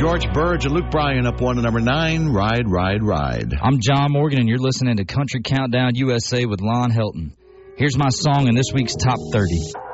George Burge and Luke Bryan up 1 to number 9, Ride, Ride, Ride. I'm John Morgan, and you're listening to Country Countdown USA with Lon Helton. Here's my song in this week's Top 30.